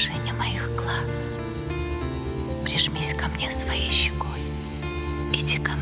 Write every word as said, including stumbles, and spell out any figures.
отражение моих глаз. Прижмись ко мне своей щекой, иди ко мне.